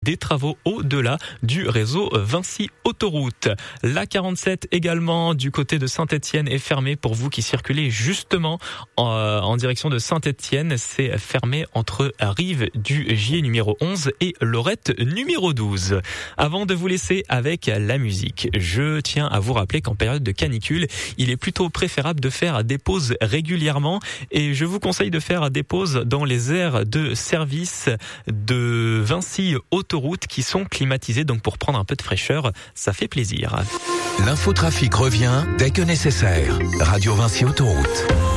des travaux au-delà du réseau Vinci Autoroute. La 47 également du côté de Saint-Étienne est fermée pour vous qui circulez justement en direction de Saint-Étienne. C'est fermé entre Rive du Gier numéro 11 et Lorette numéro 12. Avant de vous laisser avec la musique, je tiens à vous rappeler qu'en période de canicule, il est plutôt préférable de faire des pauses régulièrement et je vous conseille de faire des pauses dans les aires de service de Vinci Autoroute qui sont climatisées, donc pour prendre un peu de fraîcheur, ça fait plaisir. L'infotrafic revient dès que nécessaire. Radio Vinci Autoroute.